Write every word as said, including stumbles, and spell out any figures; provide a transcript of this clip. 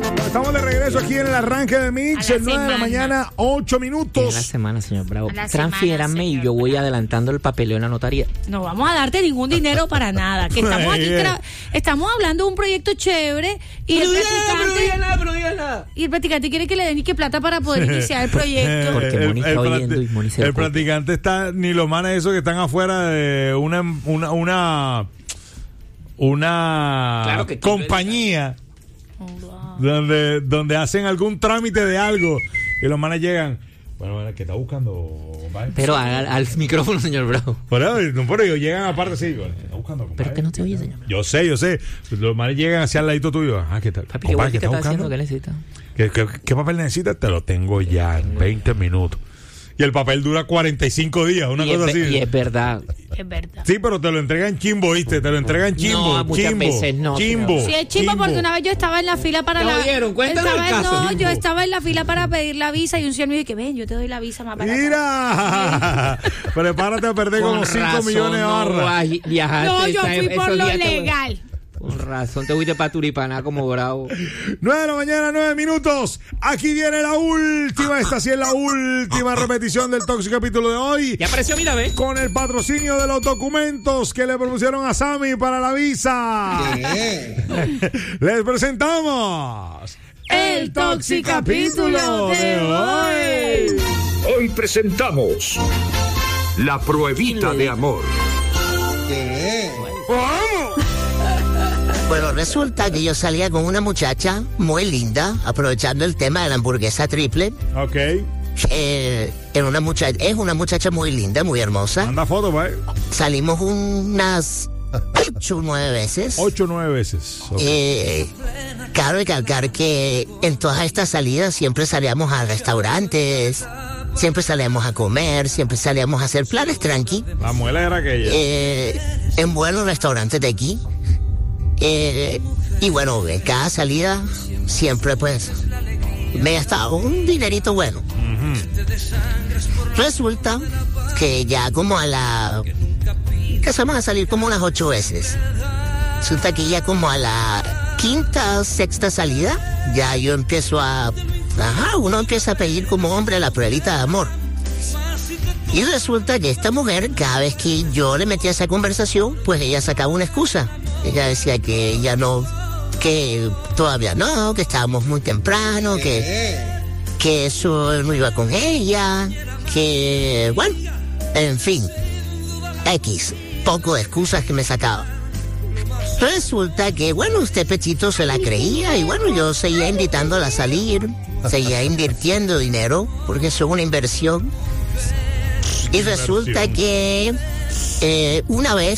Estamos de regreso aquí en el arranque de Mix, el nueve de la mañana, ocho minutos. En la semana, señor Bravo. Transfiérame y yo voy adelantando el papeleo en la notaría. No vamos a darte ningún dinero para nada. Que estamos aquí, tra- estamos hablando de un proyecto chévere y Pero el diga nada, pero diga practicante, nada, pero diga nada. y el practicante quiere que le den y que plata para poder iniciar el proyecto. Porque Moni está oyendo y Moni se El ocupa. practicante está, ni los manes esos que están afuera de una, una, una, una Claro que compañía donde, donde hacen algún trámite de algo y los manes llegan. Bueno, ¿qué está buscando? Compadre? Pero al, al micrófono, señor Bravo. Por eso, no, por ello, llegan aparte así. ¿Qué está buscando, compadre? Pero que no te oye, señor Bravo. Yo sé, yo sé. Los manes llegan hacia el ladito tuyo. Ah, ¿qué tal? Papi, ¿qué, Compadre, ¿qué ¿qué está está haciendo? buscando? ¿Qué necesita? ¿Qué, qué, qué papel necesitas? Te lo tengo ya en veinte minutos. Y el papel dura cuarenta y cinco días, una y cosa es, así. Y es verdad. Es verdad. Sí, pero te lo entregan chimbo, ¿viste? Te lo entregan chimbo, No, muchas chimbo, veces no, chimbo. Sí, es chimbo porque una vez yo estaba en la fila para ¿Te la... oyeron? Cuéntanos estaba, el caso, No, chimbo. yo estaba en la fila para pedir la visa y un señor me dijo que ven, yo te doy la visa más barata. ¡Mira! Prepárate a perder como Con cinco razón, millones de no barras. vas- viajaste No, yo esa- fui por esos lo días te- legal. Con razón, te fuiste para Turipaná como Bravo. nueve de la mañana, nueve minutos. Aquí viene la última. Esta sí es la última repetición del tóxico capítulo de hoy. Ya apareció, mira, ve. Con el patrocinio de los documentos que le propusieron a Sammy para la visa. Les presentamos El tóxico capítulo de hoy. Hoy presentamos La Pruebita de Amor. Bueno, resulta que yo salía con una muchacha muy linda, aprovechando el tema de la hamburguesa triple. Ok. Eh, era una muchacha, es una muchacha muy linda, muy hermosa. Manda foto, pues. Salimos unas ocho o nueve veces. Ocho o nueve veces. Ok. Eh, cabe recalcar que en todas estas salidas siempre salíamos a restaurantes, siempre salíamos a comer, siempre salíamos a hacer planes tranqui. La muela era aquella. Eh, en buenos restaurantes de aquí. Eh, y bueno, en cada salida siempre pues me gastaba un dinerito bueno. Resulta que ya como a la... empezamos a salir como unas ocho veces. Resulta que ya como a la quinta o sexta salida, ya yo empiezo a... Ajá, uno empieza a pedir como hombre la pruebita de amor. Y resulta que esta mujer, cada vez que yo le metía esa conversación, pues ella sacaba una excusa. Ella decía que ella no, que todavía no, que estábamos muy temprano, que, que eso no iba con ella, que, bueno, en fin, X, poco de excusas que me sacaba. Resulta que, bueno, usted Pechito se la creía y bueno, yo seguía invitándola a salir, seguía invirtiendo dinero, porque eso es una inversión. Y resulta que eh, una vez